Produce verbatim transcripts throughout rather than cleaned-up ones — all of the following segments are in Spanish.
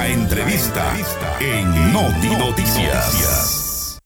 La entrevista en Noti Noticias.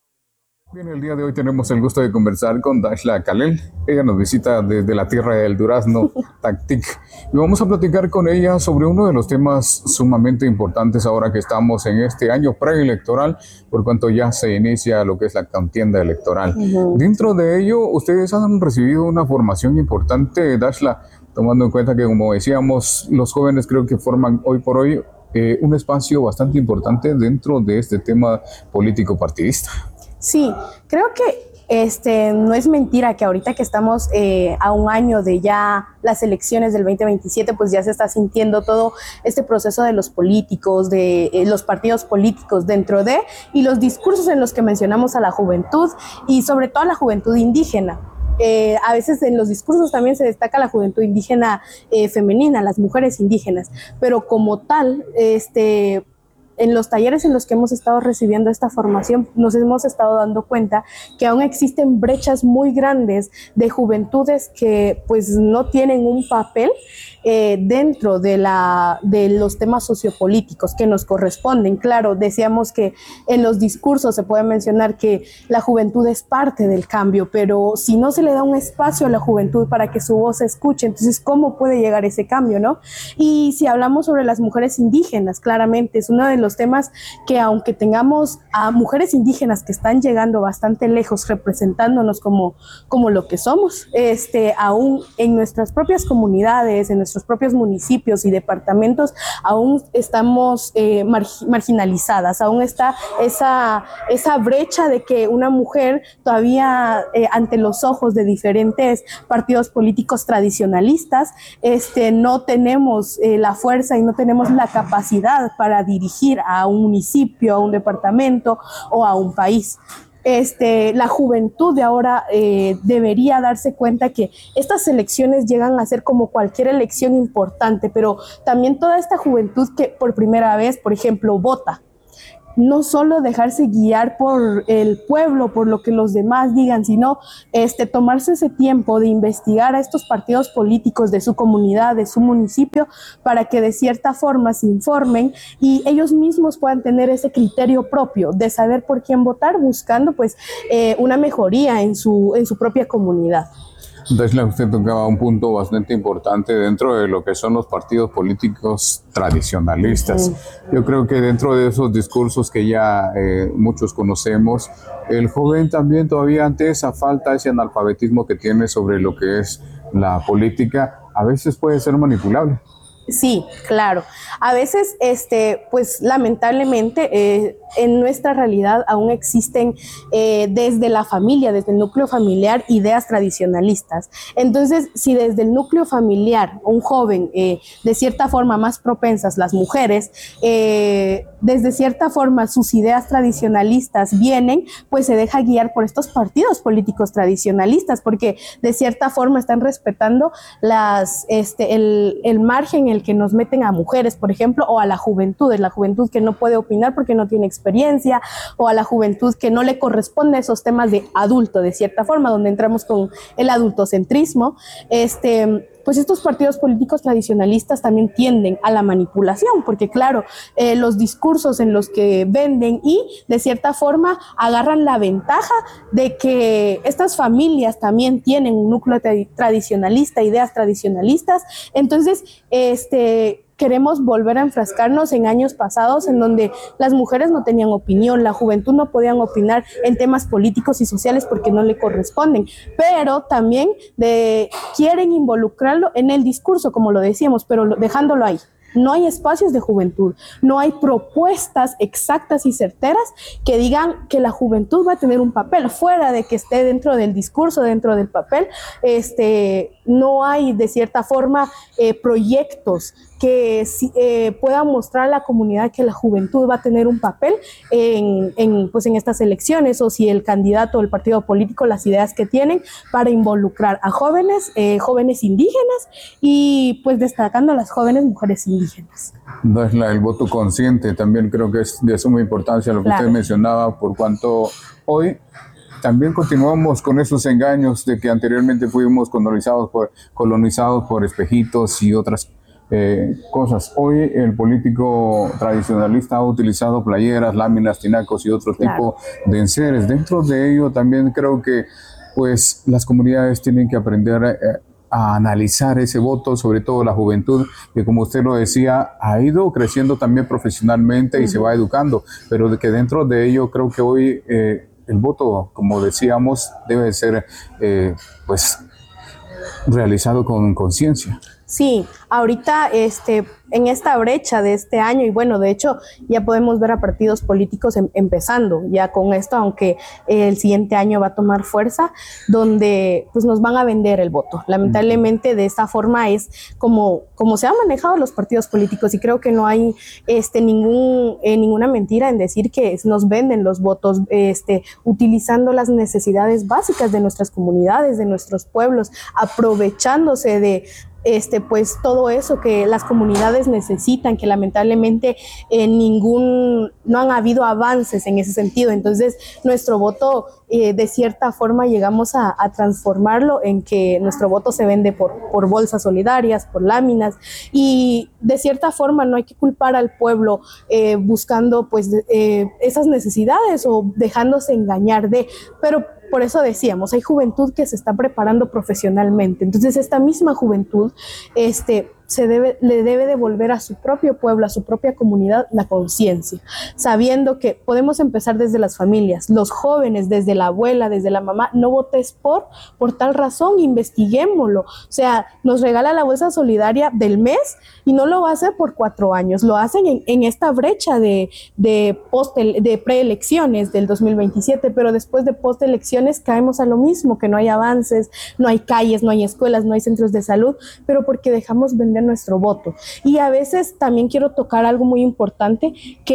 Bien, el día de hoy tenemos el gusto de conversar con Dashla Khalel. Ella nos visita desde la tierra del durazno, Tactic. Y vamos a platicar con ella sobre uno de los temas sumamente importantes ahora que estamos en este año preelectoral, por cuanto ya se inicia lo que es la contienda electoral. Uh-huh. Dentro de ello, ustedes han recibido una formación importante, Dashla, tomando en cuenta que, como decíamos, los jóvenes creo que forman hoy por hoy eh, un espacio bastante importante dentro de este tema político partidista. Sí, creo que este, no es mentira que ahorita que estamos eh, a un año de ya las elecciones del veinte veintisiete, pues ya se está sintiendo todo este proceso de los políticos, de eh, los partidos políticos dentro de, y los discursos en los que mencionamos a la juventud y sobre todo a la juventud indígena. Eh, a veces en los discursos también se destaca la juventud indígena eh, femenina, las mujeres indígenas, pero como tal, este, en los talleres en los que hemos estado recibiendo esta formación, nos hemos estado dando cuenta que aún existen brechas muy grandes de juventudes que pues no tienen un papel eh, dentro de, la, de los temas sociopolíticos que nos corresponden. Claro, decíamos que en los discursos se puede mencionar que la juventud es parte del cambio, pero si no se le da un espacio a la juventud para que su voz se escuche, entonces ¿cómo puede llegar ese cambio, no? Y si hablamos sobre las mujeres indígenas, claramente es uno de los temas que, aunque tengamos a mujeres indígenas que están llegando bastante lejos representándonos como, como lo que somos, este, aún en nuestras propias comunidades, en nuestros propios municipios y departamentos, aún estamos eh, mar, marginalizadas, aún está esa, esa brecha de que una mujer todavía eh, ante los ojos de diferentes partidos políticos tradicionalistas este, no tenemos eh, la fuerza y no tenemos la capacidad para dirigir a un municipio, a un departamento o a un país. Este, la juventud de ahora eh, debería darse cuenta que estas elecciones llegan a ser como cualquier elección importante, pero también toda esta juventud que por primera vez, por ejemplo, vota. No solo dejarse guiar por el pueblo, por lo que los demás digan, sino este, tomarse ese tiempo de investigar a estos partidos políticos de su comunidad, de su municipio, para que de cierta forma se informen y ellos mismos puedan tener ese criterio propio de saber por quién votar, buscando pues eh, una mejoría en su, en su propia comunidad. Dashla, usted tocaba un punto bastante importante dentro de lo que son los partidos políticos tradicionalistas. Uh-huh. Yo creo que dentro de esos discursos que ya eh, muchos conocemos, el joven también todavía ante esa falta, ese analfabetismo que tiene sobre lo que es la política, a veces puede ser manipulable. Sí, claro. A veces, este, pues lamentablemente, eh, en nuestra realidad aún existen eh, desde la familia, desde el núcleo familiar, ideas tradicionalistas. Entonces, si desde el núcleo familiar, un joven, eh, de cierta forma más propensas, las mujeres, eh, desde cierta forma sus ideas tradicionalistas vienen, pues se deja guiar por estos partidos políticos tradicionalistas, porque de cierta forma están respetando las, este, el, el margen en el que nos meten a mujeres, por ejemplo, o a la juventud, es la juventud que no puede opinar porque no tiene experiencia, o a la juventud que no le corresponde esos temas de adulto, de cierta forma, donde entramos con el adultocentrismo. Este, pues estos partidos políticos tradicionalistas también tienden a la manipulación, porque claro, eh, los discursos en los que venden y de cierta forma agarran la ventaja de que estas familias también tienen un núcleo tra- tradicionalista, ideas tradicionalistas, entonces este queremos volver a enfrascarnos en años pasados en donde las mujeres no tenían opinión, la juventud no podían opinar en temas políticos y sociales porque no le corresponden, pero también de, quieren involucrarlo en el discurso, como lo decíamos, pero lo, dejándolo ahí. No hay espacios de juventud, no hay propuestas exactas y certeras que digan que la juventud va a tener un papel, fuera de que esté dentro del discurso, dentro del papel, este, no hay de cierta forma eh, proyectos que eh, puedan mostrar a la comunidad que la juventud va a tener un papel en, en, pues en estas elecciones, o si el candidato o el partido político, las ideas que tienen para involucrar a jóvenes, eh, jóvenes indígenas y pues destacando a las jóvenes mujeres indígenas. Dashla, el voto consciente también creo que es de suma importancia lo que claro. Usted mencionaba, por cuanto hoy también continuamos con esos engaños de que anteriormente fuimos colonizados por, colonizados por espejitos y otras eh, cosas. Hoy el político tradicionalista ha utilizado playeras, láminas, tinacos y otro Claro. tipo de enseres. Dentro de ello también creo que pues las comunidades tienen que aprender eh, a analizar ese voto, sobre todo la juventud, que como usted lo decía, ha ido creciendo también profesionalmente y uh-huh. se va educando, pero de que dentro de ello creo que hoy eh, el voto, como decíamos, debe ser eh, pues realizado con conciencia. Sí, ahorita este, en esta brecha de este año, y bueno, de hecho ya podemos ver a partidos políticos em, empezando ya con esto, aunque el siguiente año va a tomar fuerza, donde pues nos van a vender el voto. Lamentablemente de esta forma es como, como se han manejado los partidos políticos, y creo que no hay este, ningún, eh, ninguna mentira en decir que nos venden los votos este, utilizando las necesidades básicas de nuestras comunidades, de nuestros pueblos, aprovechándose de Este, pues todo eso que las comunidades necesitan, que lamentablemente eh, ningún, no han habido avances en ese sentido. Entonces nuestro voto eh, de cierta forma llegamos a, a transformarlo en que nuestro voto se vende por, por bolsas solidarias, por láminas, y de cierta forma no hay que culpar al pueblo eh, buscando pues eh, esas necesidades o dejándose engañar de, pero por eso decíamos, hay juventud que se está preparando profesionalmente. Entonces, esta misma juventud este, se debe, le debe devolver a su propio pueblo, a su propia comunidad, la conciencia, sabiendo que podemos empezar desde las familias, los jóvenes, desde la abuela, desde la mamá. No votes por, por tal razón, investiguémoslo. O sea, nos regala la bolsa solidaria del mes y no lo va a hacer por cuatro años, lo hacen en, en esta brecha de, de, post, de preelecciones del dos mil veintisiete, pero después de postelecciones caemos a lo mismo, que no hay avances, no hay calles, no hay escuelas, no hay centros de salud, pero porque dejamos vender nuestro voto. Y a veces también quiero tocar algo muy importante,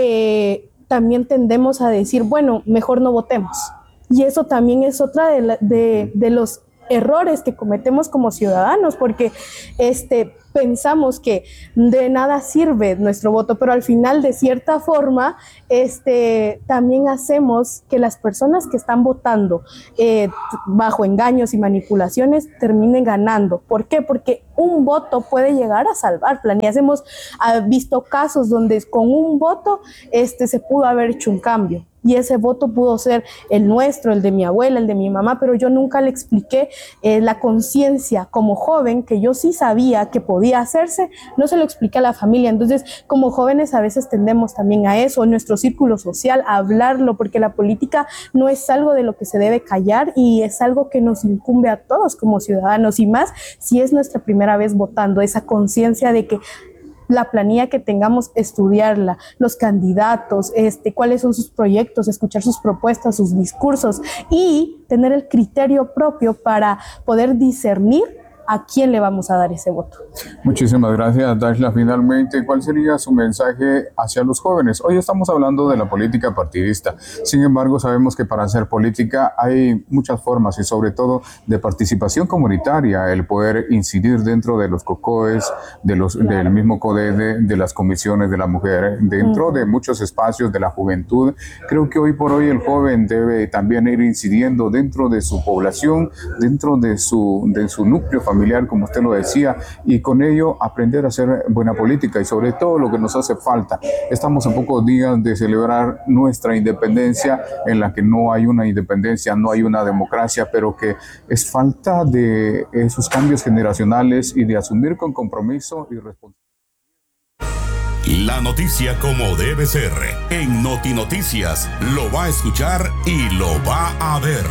que también tendemos a decir, bueno, mejor no votemos. Y eso también es otra de, la, de, de los errores que cometemos como ciudadanos, porque este, pensamos que de nada sirve nuestro voto, pero al final, de cierta forma, este, también hacemos que las personas que están votando eh, bajo engaños y manipulaciones terminen ganando. ¿Por qué? Porque un voto puede llegar a salvar planeas. Hemos uh, visto casos donde con un voto este, se pudo haber hecho un cambio. Y ese voto pudo ser el nuestro, el de mi abuela, el de mi mamá, pero yo nunca le expliqué eh, la conciencia como joven, que yo sí sabía que podía hacerse, no se lo expliqué a la familia. Entonces, como jóvenes a veces tendemos también a eso, en nuestro círculo social, a hablarlo, porque la política no es algo de lo que se debe callar y es algo que nos incumbe a todos como ciudadanos, y más si es nuestra primera vez votando, esa conciencia de que la planilla que tengamos, estudiarla, los candidatos, este, cuáles son sus proyectos, escuchar sus propuestas, sus discursos y tener el criterio propio para poder discernir a quién le vamos a dar ese voto. Muchísimas gracias, Dashla. Finalmente, ¿cuál sería su mensaje hacia los jóvenes? Hoy estamos hablando de la política partidista. Sin embargo, sabemos que para hacer política hay muchas formas y sobre todo de participación comunitaria, el poder incidir dentro de los COCOES, de los, claro. del mismo CODEDE, de las comisiones de la mujer, dentro uh-huh. de muchos espacios de la juventud. Creo que hoy por hoy el joven debe también ir incidiendo dentro de su población, dentro de su, de su núcleo familiar, como usted lo decía, y con ello aprender a hacer buena política y sobre todo lo que nos hace falta. Estamos a pocos días de celebrar nuestra independencia, en la que no hay una independencia, no hay una democracia, pero que es falta de esos cambios generacionales y de asumir con compromiso y responsabilidad. La noticia como debe ser. En Noti Noticias lo va a escuchar y lo va a ver.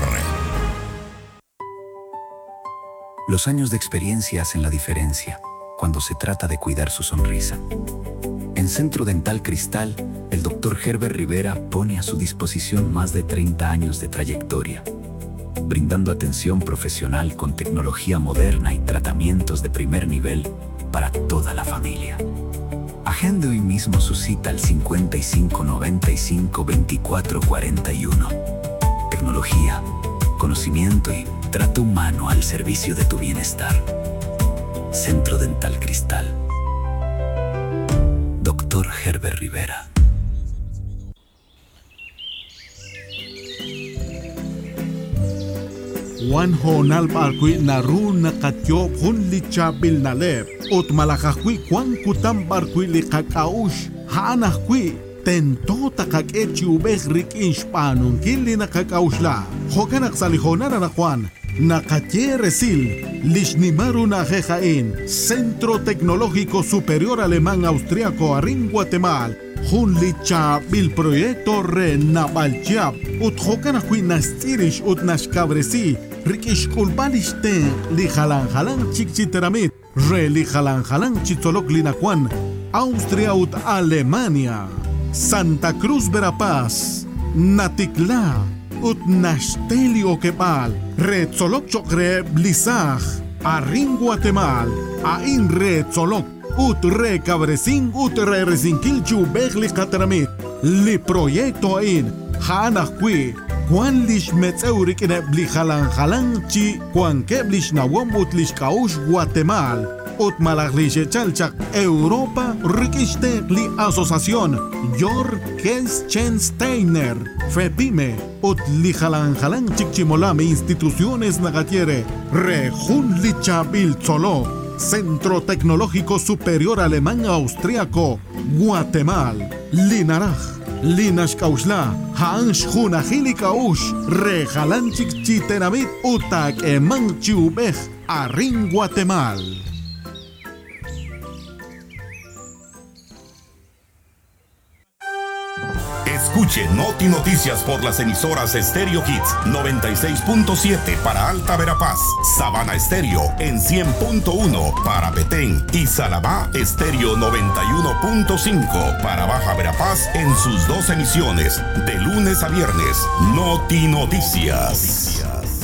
Los años de experiencia hacen la diferencia cuando se trata de cuidar su sonrisa. En Centro Dental Cristal, el doctor Herbert Rivera pone a su disposición más de treinta años de trayectoria, brindando atención profesional con tecnología moderna y tratamientos de primer nivel para toda la familia. Agende hoy mismo su cita al cincuenta y cinco noventa y cinco veinticuatro cuarenta y uno. Tecnología, conocimiento y trato humano al servicio de tu bienestar. Centro Dental Cristal. doctor Herbert Rivera. Wan honal barkui naru nakatyo hun licha bil nalep. Ot malakakui kwan kutam barkui li kakaush. Haanakui tento takak echi ubeh rik inshpanun kili nakakaushla. Hokanak salihonara na kwan. Nakatye resil. Lishnimaru na jejain. Centro Tecnológico Superior Alemán Austriaco Arin Guatemala. Hun licha bil proyecto re nabalchiab. Ut hokanakui nastirish ut nashkabresi. Rikish kulbalishten li halan halan chikchiteramit. Re li halan halan chitzolok linakwan. Austria ut Alemania. Santa Cruz Verapaz. Natikla. Ut Nashtelio Kepal. Re tzolok chokre blisaj. Arin Guatemala. Ain re tzolok. Ut re cabresin ut re resinkil chubeg li kataramit. Li proyecto ain. Haanakwi. Juan lish metzeurik ine bli halan halan chi. Juan keblish nawom ut lish kaush Guatemala. Ut malaklish chalchak Europa rikishte li asociación. Jor Kelschensteiner. Fepime. Ut li halan halan chikchimolame instituciones nagatiere. Re jun licha bil tzolo. Centro Tecnológico Superior Alemán Austriaco, Guatemala, Linaraj, Linash Kaushla, Hansh Junajili Kaush, Rejalanchik Chitenamit, Utak Eman Chiubej, Arin Guatemala. Escuche Noti Noticias por las emisoras Stereo Hits noventa y seis punto siete para Alta Verapaz, Sabana Estéreo en cien punto uno para Petén y Salabá Estéreo noventa y uno punto cinco para Baja Verapaz en sus dos emisiones de lunes a viernes. Noti Noticias.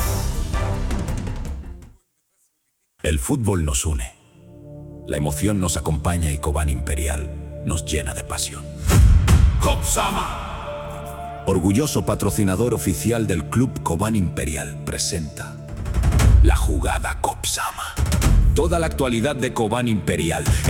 El fútbol nos une. La emoción nos acompaña y Cobán Imperial nos llena de pasión. Copsama. Orgulloso patrocinador oficial del Club Cobán Imperial, presenta la jugada Copsama. Toda la actualidad de Cobán Imperial.